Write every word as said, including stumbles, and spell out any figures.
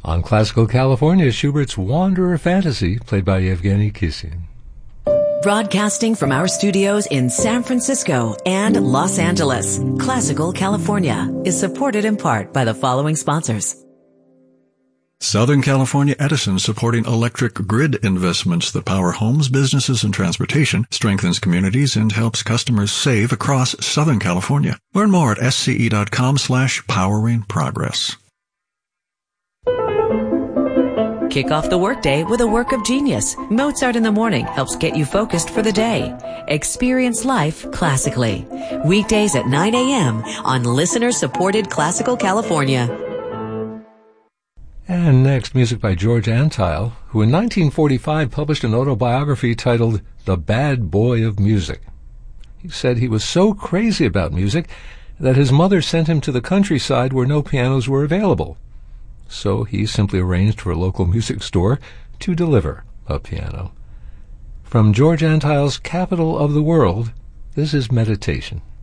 On Classical California, Schubert's Wanderer Fantasy, played by Yevgeny Kissin. Broadcasting from our studios in San Francisco and Los Angeles, Classical California is supported in part by the following sponsors. Southern California Edison, supporting electric grid investments that power homes, businesses, and transportation, strengthens communities, and helps customers save across Southern California. Learn more at sce.com slash powering progress. Kick off the workday with a work of genius. Mozart in the Morning helps get you focused for the day. Experience life classically. Weekdays at nine a.m. on listener-supported Classical California. And next, music by George Antheil, who in nineteen forty-five published an autobiography titled The Bad Boy of Music. He said he was so crazy about music that his mother sent him to the countryside where no pianos were available. So he simply arranged for a local music store to deliver a piano. From George Antheil's Capital of the World, this is Meditation.